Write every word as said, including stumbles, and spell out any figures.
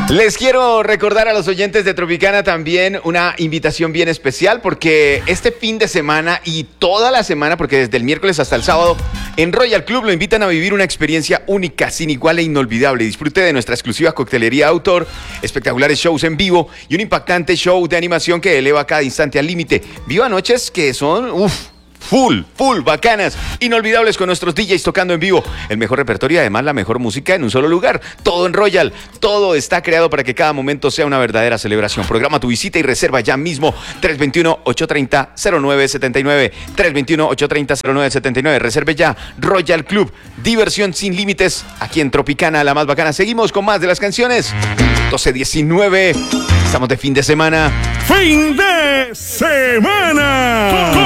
Les quiero recordar a los oyentes de Tropicana también una invitación bien especial, porque este fin de semana y toda la semana, porque desde el miércoles hasta el sábado, en Royal Club lo invitan a vivir una experiencia única, sin igual e inolvidable. Disfrute de nuestra exclusiva coctelería de autor, espectaculares shows en vivo y un impactante show de animación que eleva cada instante al límite. Viva noches que son, uff, Full, full, bacanas, inolvidables con nuestros D Js tocando en vivo. El mejor repertorio y además la mejor música en un solo lugar. Todo en Royal. Todo está creado para que cada momento sea una verdadera celebración. Programa tu visita y reserva ya mismo. tres dos uno, ocho tres cero, cero nueve siete nueve. tres dos uno, ocho tres cero, cero nueve siete nueve. Reserve ya. Royal Club. Diversión sin límites. Aquí en Tropicana, la más bacana. Seguimos con más de las canciones. doce diecinueve. Estamos de fin de semana. ¡Fin de semana!